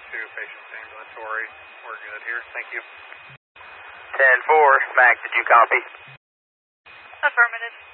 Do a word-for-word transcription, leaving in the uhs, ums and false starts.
to patient's ambulatory. We're good here. Thank you. ten four, Mac, did you copy? Affirmative.